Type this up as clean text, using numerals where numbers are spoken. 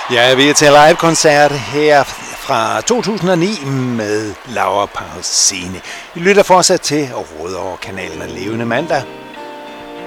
Ja, vi er til live-koncert her fra 2009 med Laura Pausini. Vi lytter fortsat til og råder over kanalen af Levende Mandag.